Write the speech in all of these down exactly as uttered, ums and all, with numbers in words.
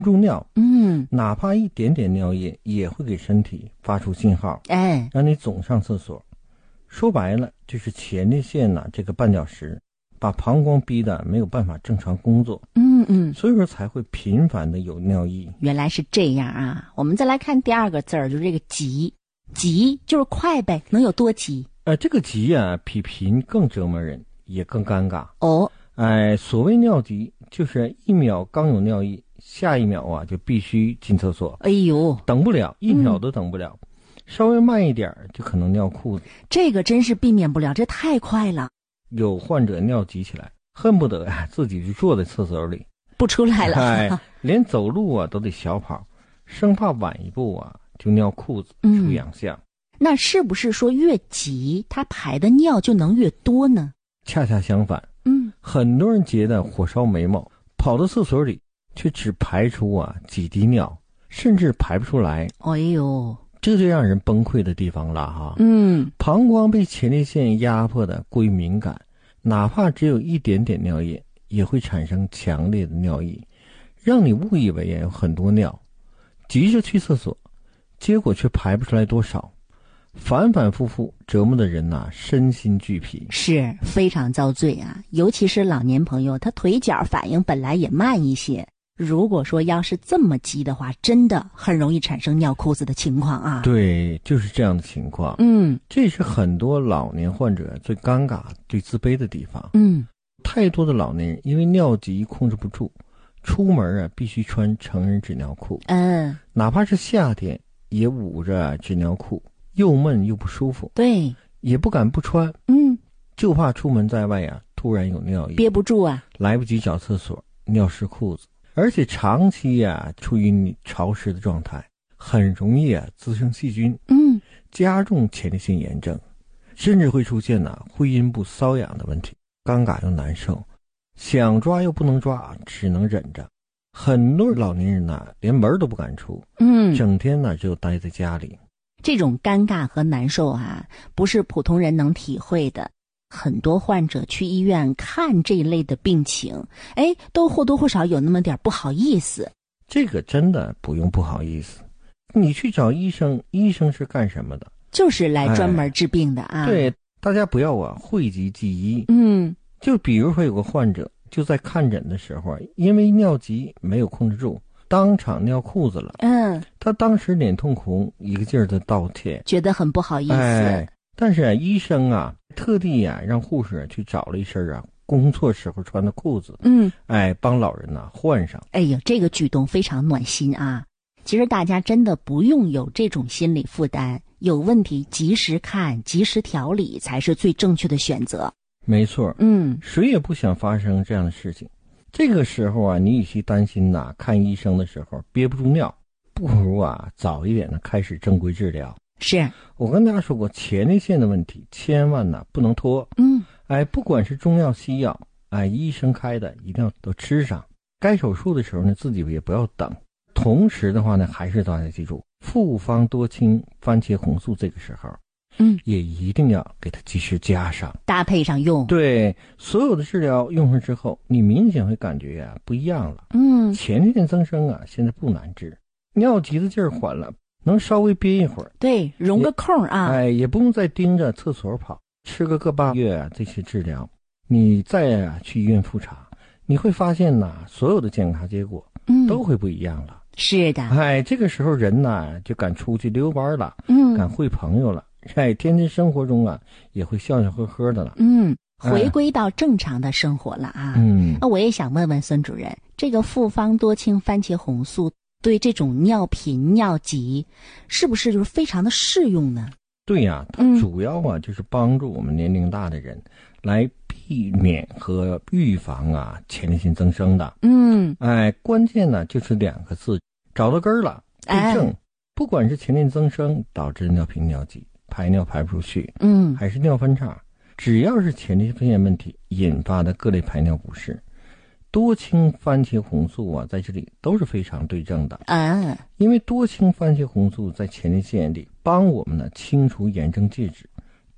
入尿， 嗯， 哪怕一点点尿液也会给身体发出信号， 哎， 让你总上厕所。说白了，就是前列腺呐、啊、这个绊脚石，把膀胱逼得没有办法正常工作， 嗯嗯， 所以说才会频繁的有尿意。 原来是这样啊！我们再来看第二个字儿，就是这个急，急就是快呗，能有多急？ 呃，这个急啊，比频更折磨人，也更尴尬。 哦， 哎，所谓尿急，就是一秒刚有尿意，下一秒啊就必须进厕所， 哎呦， 等不了，一秒都等不了，嗯、稍微慢一点就可能尿裤子。 这个真是避免不了，这太快了。 有患者尿急起来，恨不得啊自己就坐在厕所里不出来了， 哎，连走路啊都得小跑，生怕晚一步啊就尿裤子出洋相。 嗯，那是不是说越急，他排的尿就能越多呢？ 恰恰相反， 嗯， 很多人觉得火烧眉毛，跑到厕所里却只排出啊几滴尿，甚至排不出来。 哎呦， 这就让人崩溃的地方了哈。 嗯， 膀胱被前列腺压迫的过于敏感，哪怕只有一点点尿液，也会产生强烈的尿意，让你误以为有很多尿，急着去厕所，结果却排不出来多少，反反复复折磨的人呐、啊，身心俱疲， 是非常遭罪啊！尤其是老年朋友，他腿脚反应本来也慢一些，如果说要是这么急的话，真的很容易产生尿裤子的情况啊。 对，就是这样的情况。 嗯， 这是很多老年患者最尴尬、最自卑的地方。 嗯， 太多的老年人因为尿急控制不住，出门啊必须穿成人纸尿裤， 嗯， 哪怕是夏天也捂着纸尿裤，又闷又不舒服， 对， 也不敢不穿， 嗯， 就怕出门在外啊突然有尿意， 憋不住啊， 来不及找厕所，尿湿裤子，而且长期啊处于潮湿的状态，很容易啊滋生细菌， 嗯， 加重前列腺炎症，甚至会出现呢、啊、会阴部瘙痒的问题，尴尬又难受，想抓又不能抓，只能忍着。很多老年人呐、啊，连门都不敢出， 嗯， 整天呢只有待在家里。 这种尴尬和难受啊，不是普通人能体会的。很多患者去医院看这一类的病情，哎，都或多或少有那么点不好意思。 这个真的不用不好意思，你去找医生，医生是干什么的？ 就是来专门治病的啊。 哎、对，大家不要啊讳疾忌医。 嗯， 就比如说有个患者就在看诊的时候，因为尿急没有控制住，当场尿裤子了。 嗯， 他当时脸通红，一个劲儿的道歉， 觉得很不好意思。 哎，但是啊，医生啊特地啊让护士去找了一身啊工作时候穿的裤子， 嗯， 哎，帮老人呐、啊、换上。 哎呦，这个举动非常暖心啊！其实大家真的不用有这种心理负担，有问题及时看，及时调理才是最正确的选择。 没错， 嗯， 谁也不想发生这样的事情。这个时候啊，你与其担心呐、啊，看医生的时候憋不住尿，不如啊早一点的开始正规治疗。 是我跟大家说过，前列腺的问题千万呐、啊、不能拖。 嗯， 哎，不管是中药西药，哎，医生开的一定要都吃上。该手术的时候呢，自己也不要等。同时的话呢，还是大家记住，复方多清番茄红素这个时候， 嗯， 也一定要给它及时加上， 搭配上用。 对，所有的治疗用上之后，你明显会感觉呀、啊、不一样了。 嗯， 前列腺增生啊，现在不难治，尿急的劲儿缓了，能稍微憋一会儿， 对，容个空啊， 哎，也不用再盯着厕所跑，吃个个把月啊，这些治疗，你再啊去医院复查，你会发现呐，所有的检查结果嗯， 都会不一样了。 是的， 哎，这个时候人呐就敢出去溜弯了， 嗯， 敢会朋友了，哎，天天生活中啊也会笑笑呵呵的了， 嗯，回归到正常的生活了啊。 嗯， 那我也想问问孙主任，这个复方多清番茄红素对这种尿频尿急是不是就是非常的适用呢？ 对呀、啊，它嗯主要啊、嗯、就是帮助我们年龄大的人来避免和预防啊前列腺增生的。 嗯， 哎，关键呢就是两个字，找到根儿了，对症。哎、不管是前列腺增生导致尿频尿急，排尿排不出去， 嗯， 还是尿分叉，只要是前列腺问题引发的各类排尿不适，多清番茄红素啊，在这里都是非常对症的啊。 因为多清番茄红素在前列腺里帮我们呢清除炎症介质，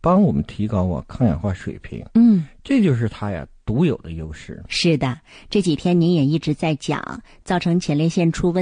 帮我们提高啊抗氧化水平。 嗯， 这就是它呀独有的优势。 是的，这几天您也一直在讲，造成前列腺出问